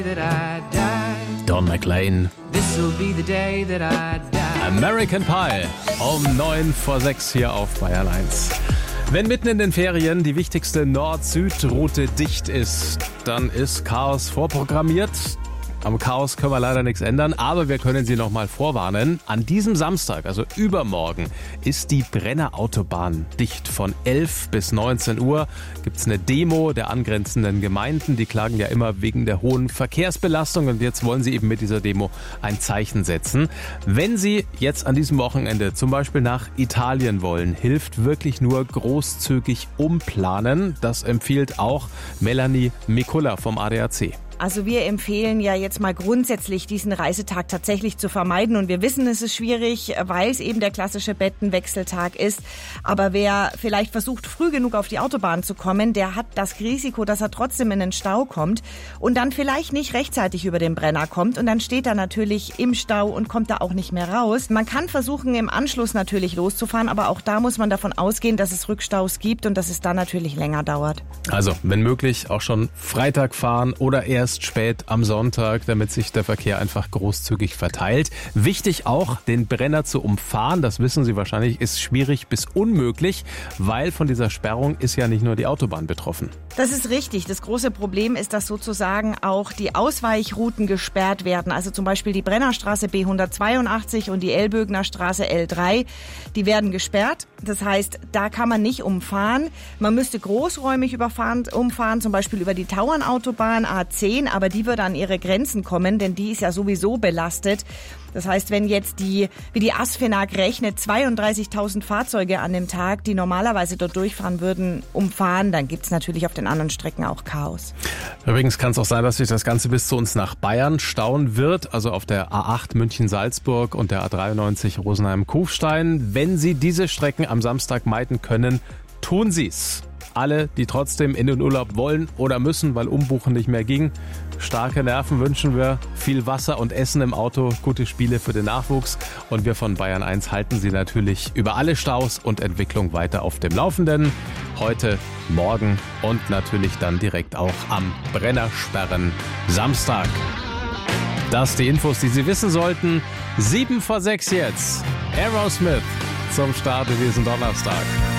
Don McLean. American Pie. Um 5:09 hier auf Bayern 1. Wenn mitten in den Ferien die wichtigste Nord-Süd-Route dicht ist, dann ist Chaos vorprogrammiert. Am Chaos können wir leider nichts ändern, aber wir können Sie noch mal vorwarnen. An diesem Samstag, also übermorgen, ist die Brenner Autobahn dicht. Von 11 bis 19 Uhr gibt's eine Demo der angrenzenden Gemeinden. Die klagen ja immer wegen der hohen Verkehrsbelastung und jetzt wollen sie eben mit dieser Demo ein Zeichen setzen. Wenn Sie jetzt an diesem Wochenende zum Beispiel nach Italien wollen, hilft wirklich nur großzügig umplanen. Das empfiehlt auch Melanie Mikulla vom ADAC. Also wir empfehlen ja jetzt mal grundsätzlich, diesen Reisetag tatsächlich zu vermeiden. Und wir wissen, es ist schwierig, weil es eben der klassische Bettenwechseltag ist. Aber wer vielleicht versucht, früh genug auf die Autobahn zu kommen, der hat das Risiko, dass er trotzdem in den Stau kommt und dann vielleicht nicht rechtzeitig über den Brenner kommt. Und dann steht er natürlich im Stau und kommt da auch nicht mehr raus. Man kann versuchen, im Anschluss natürlich loszufahren, aber auch da muss man davon ausgehen, dass es Rückstaus gibt und dass es dann natürlich länger dauert. Also, wenn möglich, auch schon Freitag fahren oder erst spät am Sonntag, damit sich der Verkehr einfach großzügig verteilt. Wichtig auch, den Brenner zu umfahren, das wissen Sie wahrscheinlich, ist schwierig bis unmöglich, weil von dieser Sperrung ist ja nicht nur die Autobahn betroffen. Das ist richtig. Das große Problem ist, dass sozusagen auch die Ausweichrouten gesperrt werden. Also zum Beispiel die Brennerstraße B182 und die Elbögener Straße L3, die werden gesperrt. Das heißt, da kann man nicht umfahren. Man müsste großräumig umfahren, zum Beispiel über die Tauernautobahn A10, aber die wird an ihre Grenzen kommen, denn die ist ja sowieso belastet. Das heißt, wenn jetzt wie die ASFINAG rechnet, 32.000 Fahrzeuge an dem Tag, die normalerweise dort durchfahren würden, umfahren, dann gibt's natürlich auf den anderen Strecken auch Chaos. Übrigens kann es auch sein, dass sich das Ganze bis zu uns nach Bayern stauen wird, also auf der A8 München-Salzburg und der A93 Rosenheim-Kufstein. Wenn Sie diese Strecken am Samstag meiden können, tun Sie's. Alle, die trotzdem in den Urlaub wollen oder müssen, weil Umbuchen nicht mehr ging. Starke Nerven wünschen wir, viel Wasser und Essen im Auto, gute Spiele für den Nachwuchs. Und wir von Bayern 1 halten Sie natürlich über alle Staus und Entwicklung weiter auf dem Laufenden. Heute, morgen und natürlich dann direkt auch am Brennersperren Samstag. Das die Infos, die Sie wissen sollten. 7:06 jetzt. Aerosmith zum Start in diesen Donnerstag.